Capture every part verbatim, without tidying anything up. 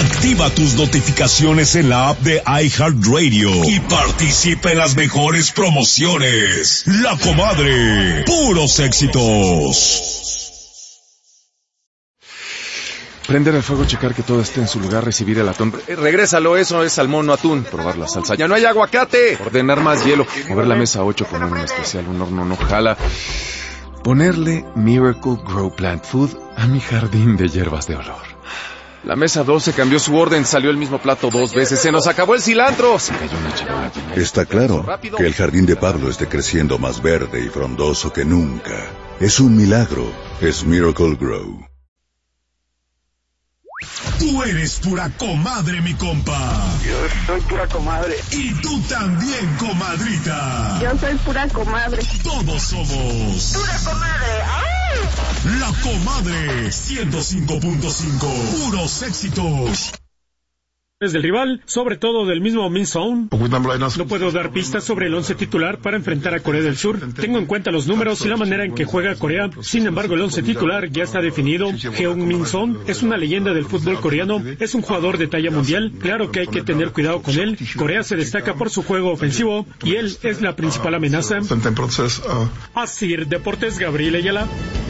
Activa tus notificaciones en la app de iHeartRadio y participa en las mejores promociones. La Comadre, puros éxitos. Prender el fuego, checar que todo esté en su lugar, recibir el atún. Eh, regrésalo, eso es salmón, no atún. Probar la salsa. ¡Ya no hay aguacate! Ordenar más hielo. Mover la mesa ocho, poner un especial, un horno no jala. Ponerle Miracle Grow Plant Food a mi jardín de hierbas de olor. La mesa doce cambió su orden, salió el mismo plato dos veces. ¡Se nos acabó el cilantro! Se cayó una charola. Está claro que el jardín de Pablo esté creciendo más verde y frondoso que nunca. Es un milagro. Es Miracle Grow. Tú eres pura comadre, mi compa. Yo soy pura comadre. Y tú también, comadrita. Yo soy pura comadre. Todos somos pura comadre. ¡Ay! La Comadre ciento cinco punto cinco. Puros éxitos. Del rival, sobre todo del mismo Min Son. No puedo dar pistas sobre el once titular para enfrentar a Corea del Sur. Tengo en cuenta los números y la manera en que juega Corea. Sin embargo, el once titular ya está definido. Heung-min Son es una leyenda del fútbol coreano. Es un jugador de talla mundial. Claro que hay que tener cuidado con él. Corea se destaca por su juego ofensivo y él es la principal amenaza. Así, Deportes, Gabriel Ayala.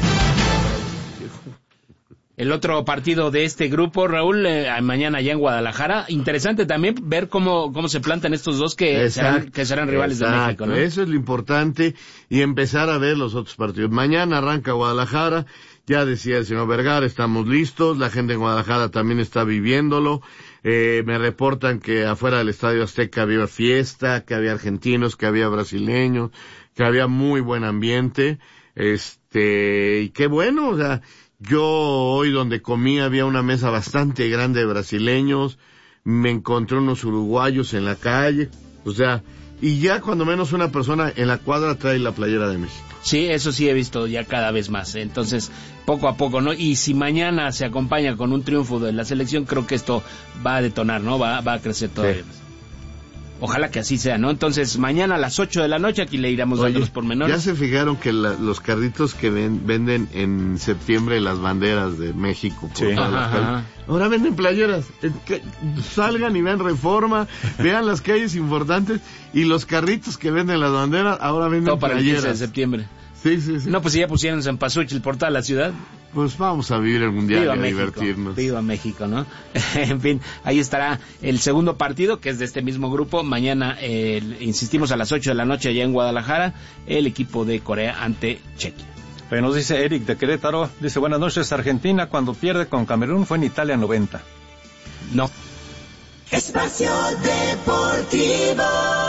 El otro partido de este grupo, Raúl, eh, mañana allá en Guadalajara. Interesante también ver cómo, cómo se plantan estos dos que serán, que serán rivales exacto, de México, ¿no? Eso es lo importante y empezar a ver los otros partidos. Mañana arranca Guadalajara, ya decía el señor Vergara, estamos listos, la gente en Guadalajara también está viviéndolo. Eh, me reportan que afuera del Estadio Azteca había fiesta, que había argentinos, que había brasileños, que había muy buen ambiente. Este, y qué bueno, o sea, yo hoy donde comí había una mesa bastante grande de brasileños, me encontré unos uruguayos en la calle, o sea, y ya cuando menos una persona en la cuadra trae la playera de México. Sí, eso sí he visto ya cada vez más, entonces poco a poco, ¿no? Y si mañana se acompaña con un triunfo de la selección, creo que esto va a detonar, ¿no? Va, va a crecer todavía más. Sí. Ojalá que así sea, ¿no? Entonces, mañana a las ocho de la noche aquí le iremos dando los pormenores. ¿Ya se fijaron que la, los carritos que ven, venden en septiembre las banderas de México? Por sí. Ajá, ajá. Ahora venden playeras. Que salgan y vean Reforma, vean las calles importantes y los carritos que venden las banderas, ahora venden todo para playeras. el quince de septiembre. Sí, sí, sí. No, pues si ya pusieron en Cempasúchil por toda la ciudad. Pues vamos a vivir el mundial y a México, divertirnos. Viva México, ¿no? En fin, ahí estará el segundo partido, que es de este mismo grupo. Mañana, eh, insistimos, a las ocho de la noche allá en Guadalajara, el equipo de Corea ante Chequia. Pero nos dice Eric de Querétaro, dice, buenas noches, Argentina cuando pierde con Camerún fue en Italia noventa. No. Espacio Deportivo.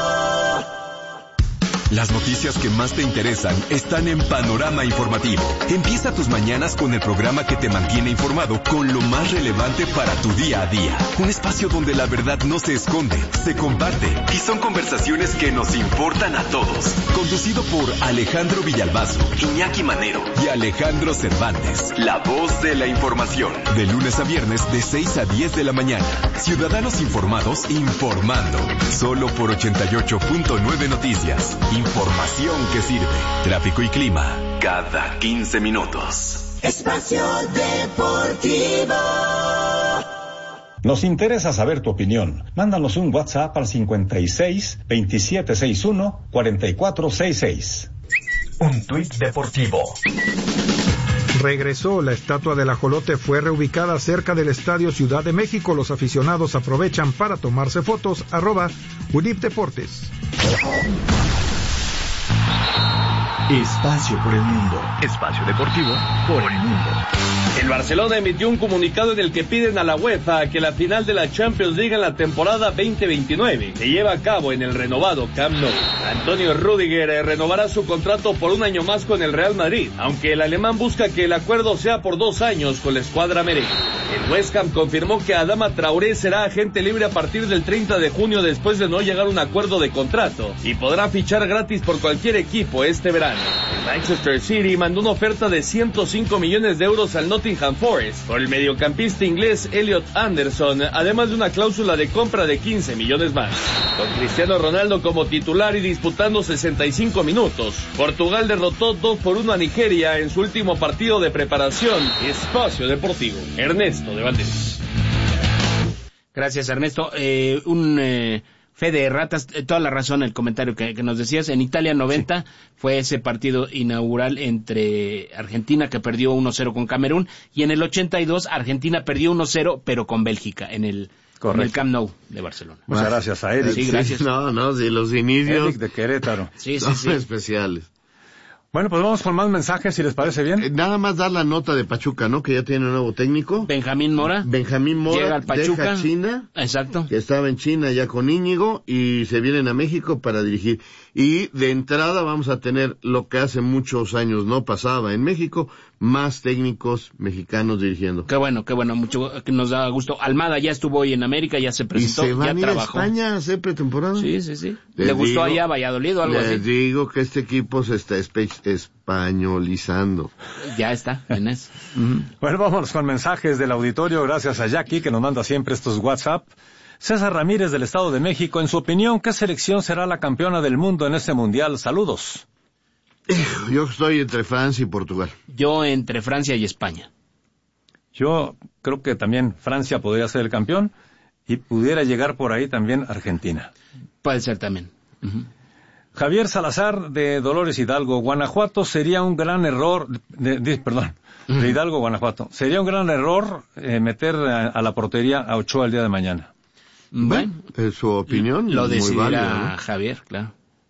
Las noticias que más te interesan están en Panorama Informativo. Empieza tus mañanas con el programa que te mantiene informado con lo más relevante para tu día a día. Un espacio donde la verdad no se esconde, se comparte y son conversaciones que nos importan a todos. Conducido por Alejandro Villalbazo, Iñaki Manero y Alejandro Cervantes. La voz de la información. De lunes a viernes de seis a diez de la mañana. Ciudadanos informados informando. Solo por ochenta y ocho punto nueve Noticias. Información que sirve. Tráfico y clima cada quince minutos. Espacio Deportivo. Nos interesa saber tu opinión. Mándanos un WhatsApp al cincuenta y seis, veintisiete sesenta y uno, cuarenta y cuatro sesenta y seis. Un tuit deportivo. Regresó, la estatua del ajolote fue reubicada cerca del Estadio Ciudad de México. Los aficionados aprovechan para tomarse fotos. Arroba Unip Deportes. Espacio por el mundo. Espacio deportivo por el mundo. El Barcelona emitió un comunicado en el que piden a la UEFA que la final de la Champions League en la temporada veinte veintinueve se lleve a cabo en el renovado Camp Nou. Antonio Rüdiger renovará su contrato por un año más con el Real Madrid, aunque el alemán busca que el acuerdo sea por dos años con la escuadra merengue. El West Ham confirmó que Adama Traoré será agente libre a partir del treinta de junio después de no llegar a un acuerdo de contrato y podrá fichar gratis por cualquier equipo este verano. El Manchester City mandó una oferta de ciento cinco millones de euros al Nottingham Forest por el mediocampista inglés Elliot Anderson, además de una cláusula de compra de quince millones más. Con Cristiano Ronaldo como titular y disputando sesenta y cinco minutos, Portugal derrotó dos por uno a Nigeria en su último partido de preparación. Espacio Deportivo, Ernesto de Valdés. Gracias, Ernesto. Eh, un eh, fe de ratas, eh, toda la razón el comentario que, que nos decías. En Italia noventa sí. fue ese partido inaugural entre Argentina, que perdió uno cero con Camerún, y en el ochenta y dos Argentina perdió uno cero, pero con Bélgica, en el, en el Camp Nou de Barcelona. Muchas gracias a Eric. Sí, gracias. Sí, no, no, sí, los inicios. Eric de Querétaro. Sí, sí, son sí. especiales. Bueno, pues vamos con más mensajes, si les parece bien. Eh, nada más dar la nota de Pachuca, ¿no? Que ya tiene un nuevo técnico. Benjamín Mora. Benjamín Mora llega al Pachuca. Deja China. Exacto. Que estaba en China ya con Íñigo y se vienen a México para dirigir. Y de entrada vamos a tener lo que hace muchos años no pasaba en México, más técnicos mexicanos dirigiendo. Qué bueno, qué bueno, mucho que nos da gusto. Almada ya estuvo hoy en América, ya se presentó, ¿Y se van ya a ir trabajó. a España a hacer pretemporada? Sí, sí, sí. Les ¿Le gustó digo, allá Valladolid o algo les así? Les digo que este equipo se está espe- españolizando. Ya está, en eso. Uh-huh. Bueno, vámonos con mensajes del auditorio, gracias a Jackie, que nos manda siempre estos WhatsApp. César Ramírez, del Estado de México, en su opinión, ¿qué selección será la campeona del mundo en este mundial? Saludos. Yo estoy entre Francia y Portugal. Yo entre Francia y España. Yo creo que también Francia podría ser el campeón y pudiera llegar por ahí también Argentina. Puede ser también. Uh-huh. Javier Salazar, de Dolores Hidalgo, Guanajuato, sería un gran error, de, de, perdón, uh-huh. de Hidalgo, Guanajuato, sería un gran error eh, meter a, a la portería a Ochoa el día de mañana. Bueno, es su opinión. Lo decidirá muy válida, ¿no? Javier, claro.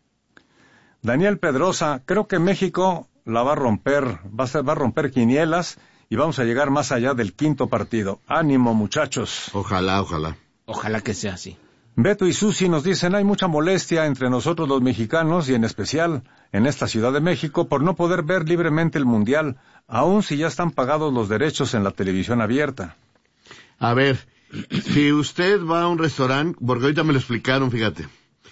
Daniel Pedrosa, creo que México la va a romper, va a, ser, va a romper quinielas y vamos a llegar más allá del quinto partido. Ánimo, muchachos. Ojalá, ojalá. Ojalá que sea así. Beto y Susi nos dicen, hay mucha molestia entre nosotros los mexicanos y en especial en esta Ciudad de México por no poder ver libremente el Mundial, aun si ya están pagados los derechos en la televisión abierta. A ver, si usted va a un restaurante, porque ahorita me lo explicaron, fíjate.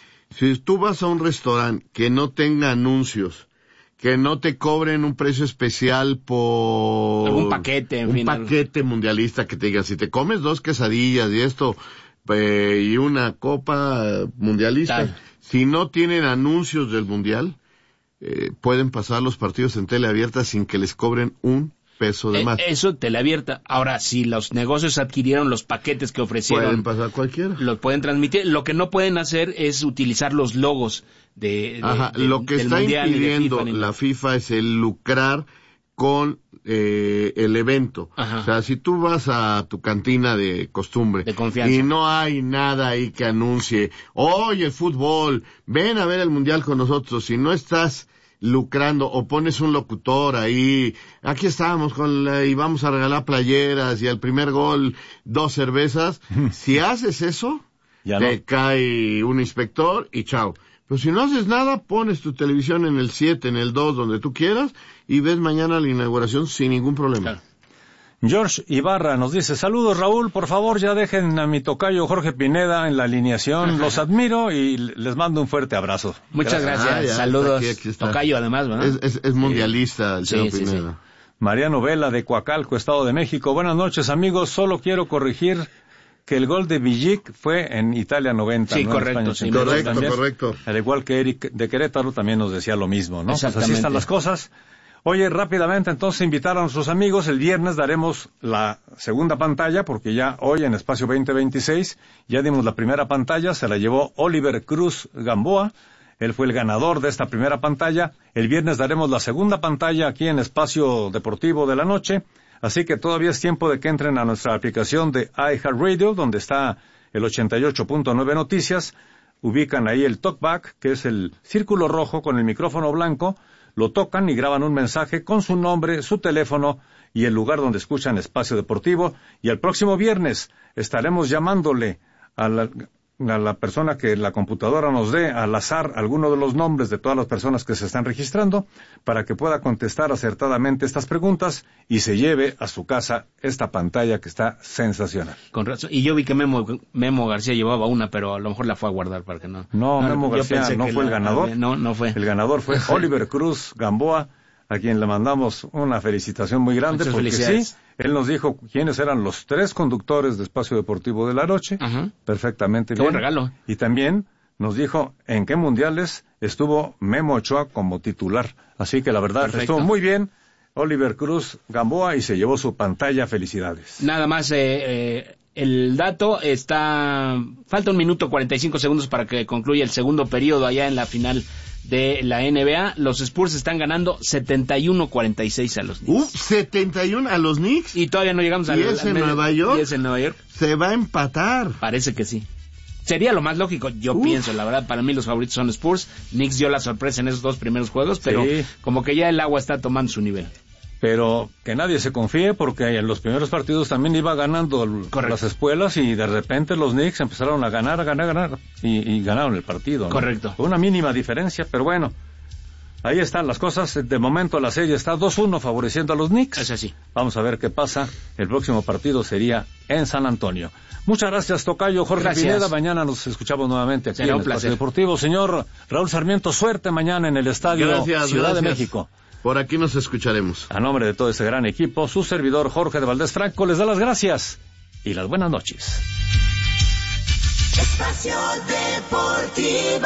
Si tú vas a un restaurante que no tenga anuncios, que no te cobren un precio especial por... algún paquete, en un fin. Un paquete mundialista que te diga, si te comes dos quesadillas y esto, eh, y una copa mundialista, Tal. si no tienen anuncios del mundial, eh, pueden pasar los partidos en tele abierta sin que les cobren un peso de más. Eh, eso, teleabierta. Ahora, si los negocios adquirieron los paquetes que ofrecieron... Pueden pasar cualquiera. Los pueden transmitir. Lo que no pueden hacer es utilizar los logos de... de Ajá, de, lo que del está mundial impidiendo FIFA, la FIFA es el lucrar con eh, el evento. Ajá. O sea, si tú vas a tu cantina de costumbre de confianza. y no hay nada ahí que anuncie, oye, fútbol, ven a ver el mundial con nosotros, si no estás lucrando o pones un locutor ahí, aquí estamos con la, y vamos a regalar playeras y al primer gol dos cervezas, si haces eso, ya te no. cae un inspector y chao. Pero si no haces nada, pones tu televisión en el siete, en el dos, donde tú quieras y ves mañana la inauguración sin ningún problema. Claro. George Ibarra nos dice, saludos Raúl, por favor ya dejen a mi tocayo Jorge Pineda en la alineación, los admiro y les mando un fuerte abrazo. Muchas gracias, gracias. Ah, ya, saludos, aquí, aquí tocayo además, ¿verdad? Es, es, es mundialista el señor sí, Pineda. Sí, sí. Mariano Vela de Coacalco, Estado de México, buenas noches amigos, solo quiero corregir que el gol de Villic fue en Italia noventa. Sí, ¿no? correcto, sí, correcto, también, correcto. Al igual que Eric de Querétaro también nos decía lo mismo, ¿no? Exactamente. Pues así están las cosas. Oye, rápidamente, entonces, invitar a nuestros amigos. El viernes daremos la segunda pantalla, porque ya hoy en Espacio veinte veintiséis ya dimos la primera pantalla, se la llevó Oliver Cruz Gamboa. Él fue el ganador de esta primera pantalla. El viernes daremos la segunda pantalla aquí en Espacio Deportivo de la Noche. Así que todavía es tiempo de que entren a nuestra aplicación de iHeartRadio, donde está el ochenta y ocho punto nueve Noticias. Ubican ahí el talkback, que es el círculo rojo con el micrófono blanco. Lo tocan y graban un mensaje con su nombre, su teléfono y el lugar donde escuchan Espacio Deportivo. Y el próximo viernes estaremos llamándole a la, a la persona que la computadora nos dé al azar alguno de los nombres de todas las personas que se están registrando para que pueda contestar acertadamente estas preguntas y se lleve a su casa esta pantalla que está sensacional. Con razón. Y yo vi que Memo, Memo García llevaba una, pero a lo mejor la fue a guardar para que no... No, no Memo García no fue la, el ganador. No, no fue. El ganador fue Oliver Cruz Gamboa, a quien le mandamos una felicitación muy grande. Muchas porque felicidades. Sí, él nos dijo quiénes eran los tres conductores de Espacio Deportivo de la Noche. Uh-huh. Perfectamente Qué bien. Buen regalo. Y también nos dijo en qué mundiales estuvo Memo Ochoa como titular. Así que la verdad Perfecto. estuvo muy bien Oliver Cruz Gamboa y se llevó su pantalla. Felicidades. Nada más eh, eh, el dato. Está falta un minuto cuarenta y cinco segundos para que concluya el segundo periodo allá en la final de la N B A. Los Spurs están ganando setenta y uno cuarenta y seis a los Knicks. Uh, setenta y uno a los Knicks. Y todavía no llegamos a ¿Y es en Nueva York? ¿Y es en Nueva York? Se va a empatar. Parece que sí. Sería lo más lógico, yo Uf. pienso, la verdad, para mí los favoritos son Spurs. Knicks dio la sorpresa en esos dos primeros juegos, pero sí. como que ya el agua está tomando su nivel. Pero que nadie se confíe, porque en los primeros partidos también iba ganando Correcto. las espuelas y de repente los Knicks empezaron a ganar, a ganar, a ganar y, y ganaron el partido, ¿no? Correcto. Una mínima diferencia, pero bueno, ahí están las cosas. De momento la serie está dos uno favoreciendo a los Knicks. Es así. Vamos a ver qué pasa. El próximo partido sería en San Antonio. Muchas gracias, tocayo Jorge gracias. Pineda. Mañana nos escuchamos nuevamente aquí Será en el Espacio Deportivo. Señor Raúl Sarmiento, suerte mañana en el Estadio gracias, Ciudad gracias. de México. Por aquí nos escucharemos. A nombre de todo ese gran equipo, su servidor Jorge de Valdés Franco les da las gracias y las buenas noches. Espacio Deportivo.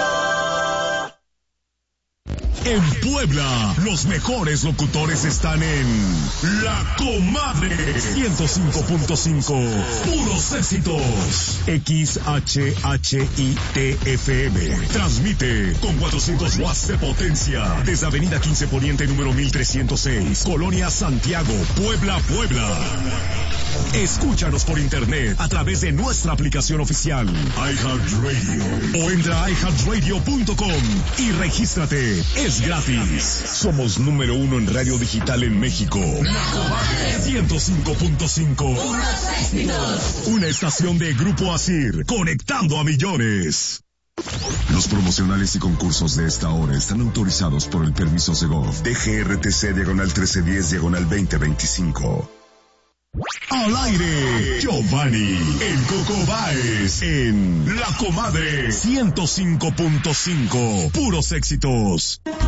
En Puebla, los mejores locutores están en La Comadre ciento cinco punto cinco. Puros éxitos. X H H I T F M. Transmite con cuatrocientos watts de potencia desde Avenida quince Poniente número mil trescientos seis, Colonia Santiago, Puebla, Puebla. Escúchanos por internet a través de nuestra aplicación oficial iHeartRadio o entra a i heart radio punto com y regístrate. Es gratis. Somos número uno en radio digital en México. La Comadre ciento cinco punto cinco. Una estación de Grupo Asir, conectando a millones. Los promocionales y concursos de esta hora están autorizados por el permiso Segov D G R T C diagonal trece diez diagonal veinte veinticinco. Al aire, Giovanni, el Coco Báez, en La Comadre ciento cinco punto cinco. Puros éxitos.